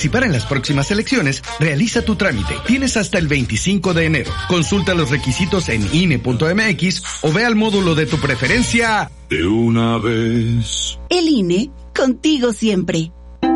Participar en las próximas elecciones, realiza tu trámite. Tienes hasta el 25 de enero. Consulta los requisitos en INE.mx o ve al módulo de tu preferencia de una vez. El INE, contigo siempre.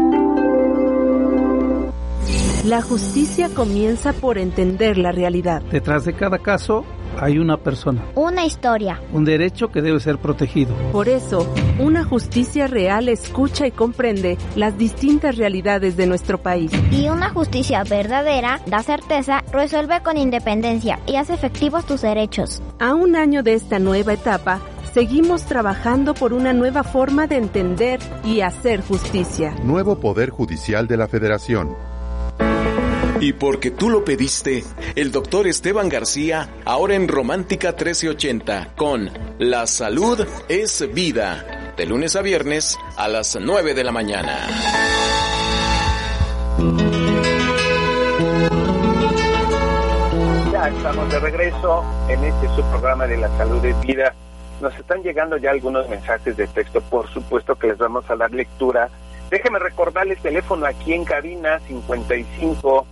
La justicia comienza por entender la realidad. Detrás de cada caso hay una persona. Una historia. Un derecho que debe ser protegido. Por eso, una justicia real escucha y comprende las distintas realidades de nuestro país. Y una justicia verdadera da certeza, resuelve con independencia y hace efectivos tus derechos. A un año de esta nueva etapa, seguimos trabajando por una nueva forma de entender y hacer justicia. Nuevo Poder Judicial de la Federación. Y porque tú lo pediste, el doctor Esteban García, ahora en Romántica 1380, con La Salud es Vida, de lunes a viernes a las 9 de la mañana. Ya estamos de regreso en este subprograma de La Salud es Vida. Nos están llegando ya algunos mensajes de texto, por supuesto que les vamos a dar lectura. Déjeme recordarles teléfono aquí en cabina 55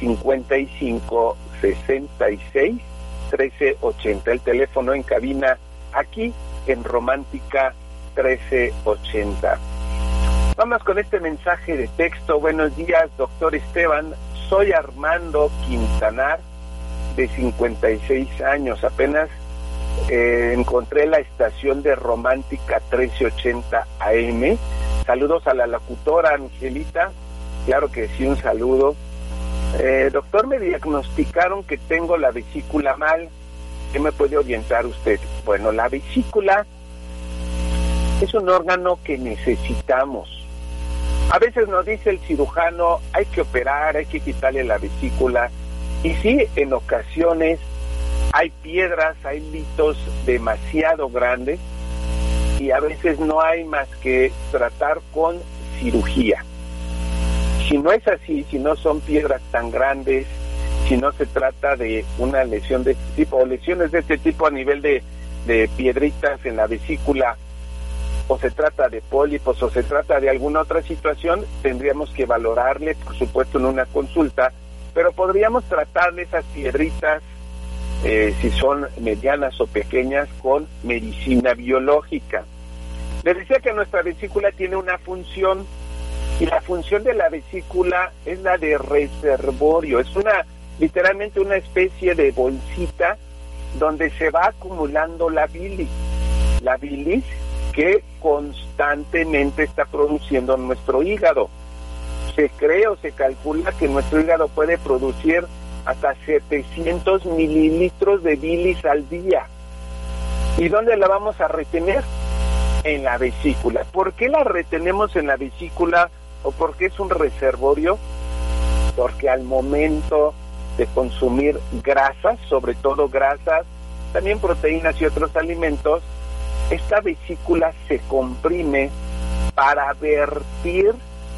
66 1380, el teléfono en cabina aquí en Romántica 1380. Vamos con este mensaje de texto. Buenos días, doctor Esteban. Soy Armando Quintanar, de 56 años. Apenas encontré la estación de Romántica 1380 AM. Saludos a la locutora Angelita. Claro que sí, un saludo. Doctor, me diagnosticaron que tengo la vesícula mal. ¿Qué me puede orientar usted? Bueno, la vesícula es un órgano que necesitamos. A veces nos dice el cirujano, hay que operar, hay que quitarle la vesícula. Y sí, en ocasiones hay piedras, hay litos demasiado grandes y a veces no hay más que tratar con cirugía. Si no es así, si no son piedras tan grandes, si no se trata de una lesión de este tipo, o lesiones de este tipo a nivel de piedritas en la vesícula, o se trata de pólipos, o se trata de alguna otra situación, tendríamos que valorarle, por supuesto, en una consulta, pero podríamos tratarle esas piedritas, si son medianas o pequeñas, con medicina biológica. Les decía que nuestra vesícula tiene una función, y la función de la vesícula es la de reservorio. Es literalmente una especie de bolsita donde se va acumulando la bilis que constantemente está produciendo nuestro hígado. Se cree o se calcula que nuestro hígado puede producir hasta 700 mililitros de bilis al día. ¿Y dónde la vamos a retener? En la vesícula. ¿Por qué la retenemos en la vesícula o por qué es un reservorio? Porque al momento de consumir grasas, sobre todo grasas, también proteínas y otros alimentos, esta vesícula se comprime para vertir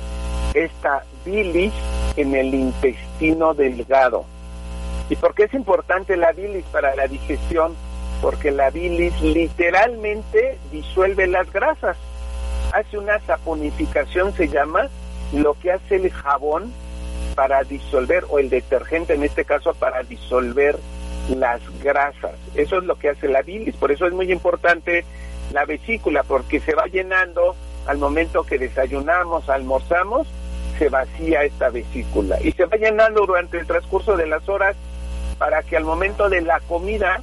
esta bilis en el intestino delgado. ¿Y por qué es importante la bilis para la digestión? Porque la bilis literalmente disuelve las grasas. Hace una saponificación, se llama, lo que hace el jabón para disolver, o el detergente en este caso, para disolver las grasas. Eso es lo que hace la bilis. Por eso es muy importante la vesícula, porque se va llenando al momento que desayunamos, almorzamos, se vacía esta vesícula y se va llenando durante el transcurso de las horas para que al momento de la comida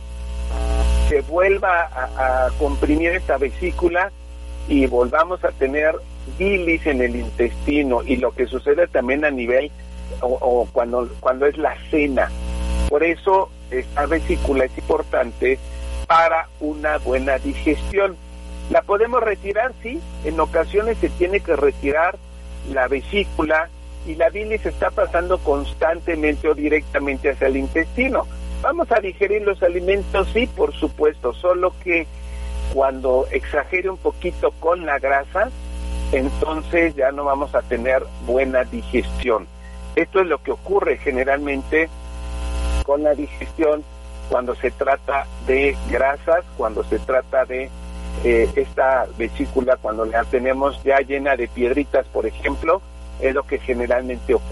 se vuelva a comprimir esta vesícula y volvamos a tener bilis en el intestino, y lo que sucede también a nivel o cuando es la cena. Por eso esta vesícula es importante para una buena digestión. ¿La podemos retirar? Sí, en ocasiones se tiene que retirar la vesícula y la bilis está pasando constantemente o directamente hacia el intestino. ¿Vamos a digerir los alimentos? Sí, por supuesto, solo que cuando exagere un poquito con la grasa, entonces ya no vamos a tener buena digestión. Esto es lo que ocurre generalmente con la digestión cuando se trata de grasas, cuando se trata de esta vesícula, cuando la tenemos ya llena de piedritas, por ejemplo, es lo que generalmente ocurre.